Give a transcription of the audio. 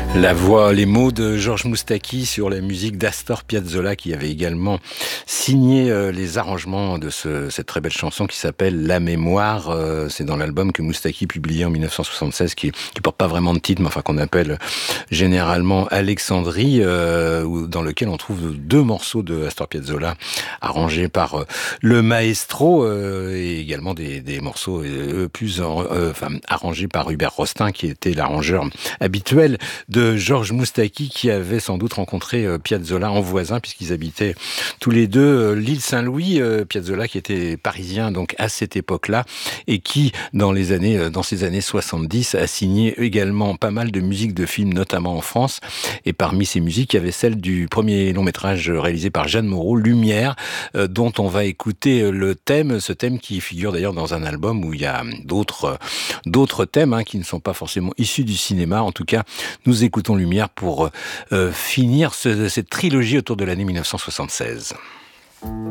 La voix, les mots de Georges Moustaki sur la musique d'Astor Piazzolla qui avait également signé les arrangements de cette très belle chanson qui s'appelle La Mémoire. C'est dans l'album que Moustaki publiait en 1976 qui porte pas vraiment de titre mais enfin qu'on appelle généralement Alexandrie, dans lequel on trouve deux morceaux de Astor Piazzolla arrangés par le maestro et également des morceaux arrangés par Hubert Rostin qui était l'arrangeur habituel de Georges Moustaki qui avait sans doute rencontré Piazzolla en voisin puisqu'ils habitaient tous les deux l'île Saint-Louis. Piazzolla qui était parisien donc à cette époque-là et qui dans ces années 70 a signé également pas mal de musiques de films notamment en France, et parmi ces musiques il y avait celle du premier long-métrage réalisé par Jeanne Moreau, Lumière, dont on va écouter ce thème qui figure d'ailleurs dans un album où il y a d'autres thèmes qui ne sont pas forcément issus du cinéma. En tout cas, nous écoutons Lumière pour finir cette trilogie autour de l'année 1976.